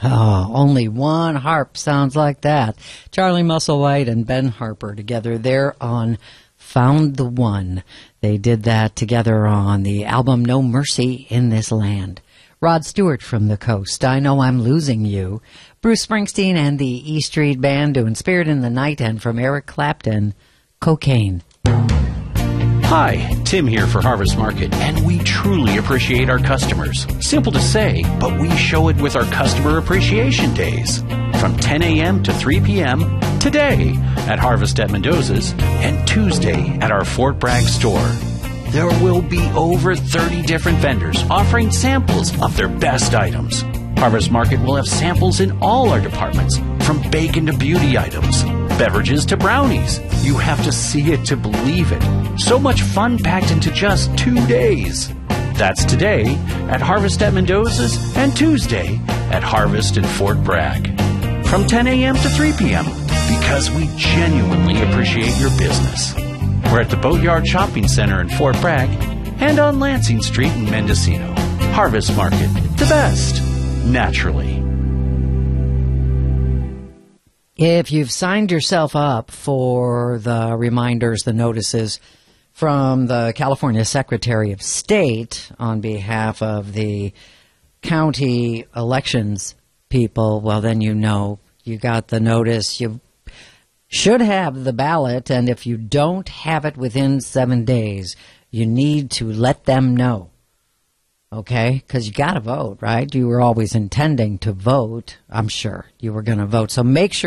Oh, only one harp sounds like that. Charlie Musselwhite and Ben Harper together there on Found the One. They did that together on the album No Mercy in This Land. Rod Stewart from the Coast, I Know I'm Losing You. Bruce Springsteen and the E Street Band doing Spirit in the Night, and from Eric Clapton, Cocaine. Hi, Tim here for Harvest Market, and we truly appreciate our customers. Simple to say, but we show it with our Customer Appreciation Days. From 10 a.m. to 3 p.m. today at Harvest at Mendoza's and Tuesday at our Fort Bragg store. There will be over 30 different vendors offering samples of their best items. Harvest Market will have samples in all our departments, from bacon to beauty items, beverages to brownies. You have to see it to believe it. So much fun packed into just 2 days. That's today at Harvest at Mendoza's and Tuesday at Harvest in Fort Bragg. From 10 a.m. to 3 p.m. because we genuinely appreciate your business. We're at the Boatyard Shopping Center in Fort Bragg and on Lansing Street in Mendocino. Harvest Market, the best, naturally. If you've signed yourself up for the reminders, the notices from the California Secretary of State on behalf of the county elections people, well, then you know you got the notice. You should have the ballot, and if you don't have it within 7 days, you need to let them know. Okay? Because you got to vote, right? You were always intending to vote. I'm sure you were going to vote. So make sure